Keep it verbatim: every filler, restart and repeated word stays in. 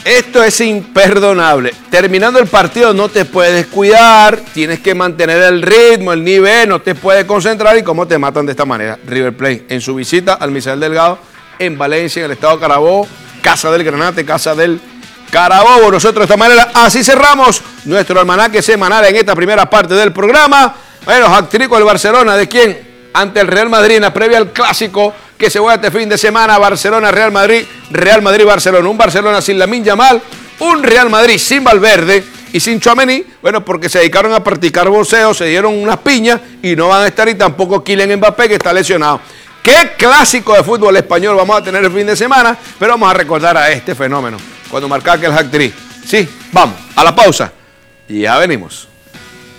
Esto es imperdonable. Terminando el partido no te puedes cuidar, tienes que mantener el ritmo, el nivel, no te puedes concentrar y cómo te matan de esta manera. River Plate en su visita al Misael Delgado en Valencia, en el estado Carabobo, casa del Granate, casa del Carabobo. Nosotros de esta manera así cerramos nuestro almanaque semanal en esta primera parte del programa. Bueno, hat-trick del Barcelona, ¿de quién? Ante el Real Madrid, en la previa al clásico que se juega este fin de semana, Barcelona-Real Madrid, Real Madrid-Barcelona. Un Barcelona sin Lamine Yamal, un Real Madrid sin Valverde y sin Tchouaméni, bueno, porque se dedicaron a practicar boxeo, se dieron unas piñas y no van a estar, y tampoco Kylian Mbappé, que está lesionado. ¿Qué clásico de fútbol español vamos a tener el fin de semana? Pero vamos a recordar a este fenómeno, cuando marcaba aquel hat-trick. Sí, vamos, a la pausa y ya venimos.